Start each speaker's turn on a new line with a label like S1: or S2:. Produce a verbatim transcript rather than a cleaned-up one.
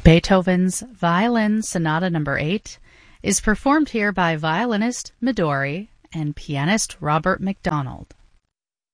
S1: Beethoven's Violin Sonata Number eight is performed here by violinist Midori and pianist Robert MacDonald.